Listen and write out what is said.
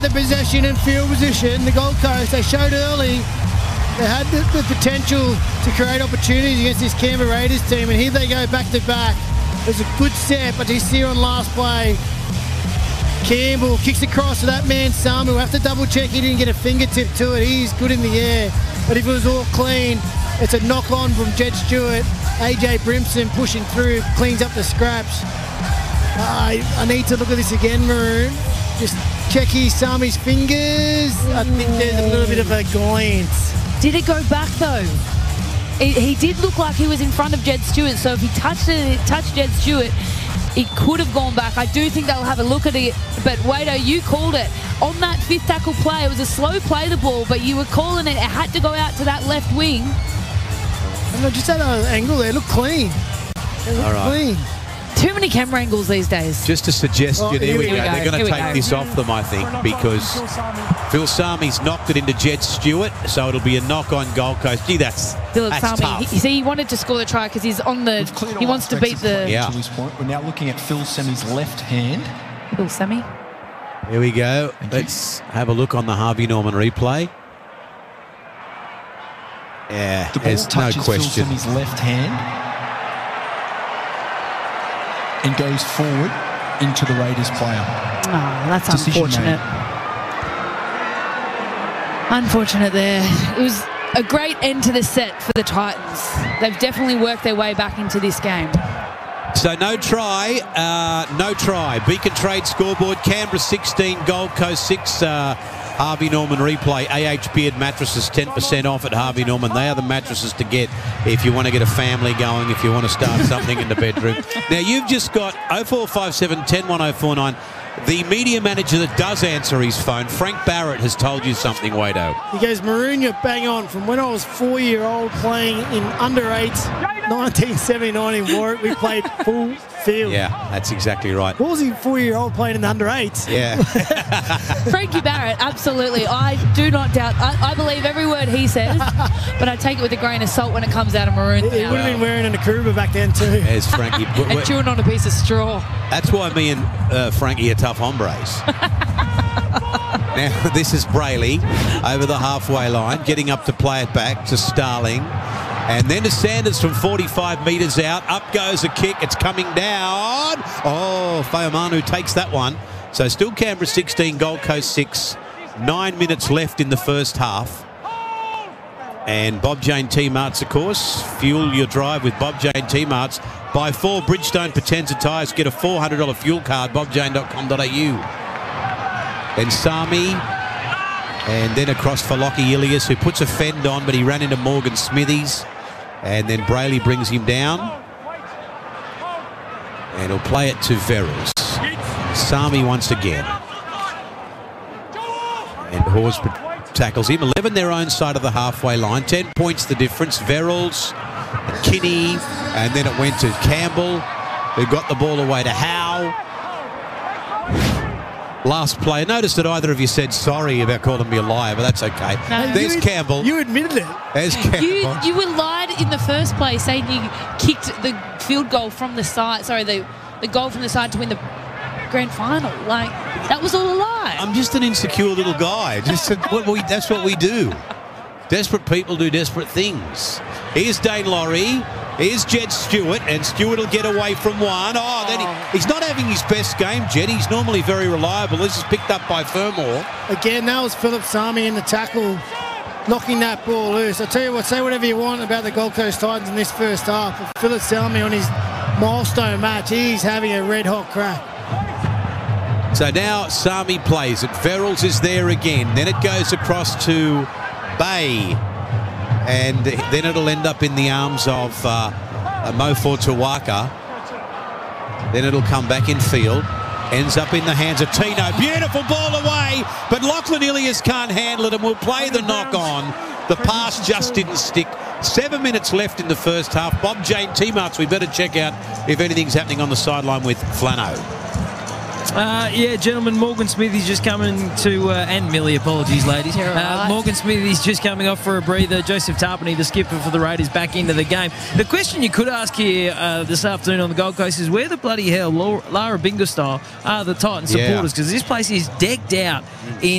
The possession and field position, the Gold Coast, they showed early they had the potential to create opportunities against this Canberra Raiders team, and here they go back to back. There's a good set, but you see on last play, Campbell kicks across to that man Sami. We'll have to double check he didn't get a fingertip to it. He's good in the air, but if it was all clean, it's a knock on from Jed Stewart. AJ Brimson pushing through, cleans up the scraps. I need to look at this again, Maroon. Just check here, Sami's fingers. I think there's a little bit of a glance. Did it go back though? He did look like he was in front of Jed Stewart, so if he touched Jed Stewart, it could have gone back. I do think they'll have a look at it, but Wado, you called it. On that fifth tackle play, it was a slow play the ball, but you were calling it. It had to go out to that left wing. And just that angle there, looked clean. It looked clean. Too many camera angles these days. Just a suggestion, here we go. They're going to Here we take go. this off them, I think, because Phil Sami's knocked it into Jed Stewart, so it'll be a knock on Gold Coast. Gee, that's Sami, tough. you see, he wanted to score the try because he's on the. He wants to beat the. Yeah. To his point, we're now looking at Phil Sami's left hand. Phil Sami. Here we go. Let's have a look on the Harvey Norman replay. Yeah, The ball there's no touches Phil question. Sami's left hand and goes forward into the Raiders player. Oh, that's Decision unfortunate. Unfortunate there. It was a great end to the set for the Titans. They've definitely worked their way back into this game. So no try, no try. Beacon Trade scoreboard, Canberra 16, Gold Coast 6. Harvey Norman replay, AH Beard mattresses 10% off at Harvey Norman. They are the mattresses to get if you want to get a family going, if you want to start something in the bedroom. Now you've just got 0457 101049. The media manager that does answer his phone, Frank Barrett, has told you something, Wado. He goes, Maroon, you're bang on. From when I was 4-year-old playing in under 8s, 1979 in Warwick, we played full field. Yeah, that's exactly right. What was he 4-year-old playing in the under 8s? Yeah. Frankie Barrett, absolutely. I do not doubt. I believe every word he says, but I take it with a grain of salt when it comes out of Maroon. He would have been wearing an Akuruba back then too. There's Frankie. And chewing on a piece of straw. That's why me and Frankie are tough hombres. Now, this is Brayley over the halfway line, getting up to play it back to Starling. And then to Sanders from 45 metres out. Up goes a kick. It's coming down. Oh, Fayamanu takes that one. So still Canberra 16, Gold Coast 6. 9 minutes left in the first half. And Bob Jane T-Marts, of course. Fuel your drive with Bob Jane T-Marts. Buy 4 Bridgestone Potenza tyres. Get a $400 fuel card. bobjane.com.au. Then Sami. And then across for Lockie Ilias, who puts a fend on, but he ran into Morgan Smithies. And then Brayley brings him down. And he'll play it to Verrills. Sami once again. And Horsburgh tackles him. 11 their own side of the halfway line. 10 points the difference. Verrills, Kinney, and then it went to Campbell, who got the ball away to Howe. Last play. Notice that either of you said sorry about calling me a liar, but that's okay. No. There's Campbell. You admitted it. There's Campbell. You were lied in the first place, saying you kicked the field goal from the side. Sorry, the goal from the side to win the grand final. Like, that was all a lie. I'm just an insecure little guy. That's what we do. Desperate people do desperate things. Here's Dane Laurie. Here's Jed Stewart, and Stewart will get away from one. Oh, then he's not having his best game, Jed. He's normally very reliable. This is picked up by Fermor. Again, that was Philip Sami in the tackle, knocking that ball loose. I tell you what, say whatever you want about the Gold Coast Titans in this first half. But Philip Sami on his milestone match, he's having a red-hot crack. So now Sami plays it. Verrills is there again. Then it goes across to Bay. And then it'll end up in the arms of Mofo Tawaka. Then it'll come back in field. Ends up in the hands of Tino. Beautiful ball away, but Lachlan Ilias can't handle it and will play the knock on. The pass just didn't stick. 7 minutes left in the first half. Bob Jane T-Marts, we better check out if anything's happening on the sideline with Flano. Yeah, gentlemen, Morgan Smithy's just coming to, and Millie, apologies, ladies. Right. Morgan Smithy's just coming off for a breather. Joseph Tarpany, the skipper for the Raiders, back into the game. The question you could ask here this afternoon on the Gold Coast is where the bloody hell Lara Bingo style are the Titan supporters, because this place is decked out in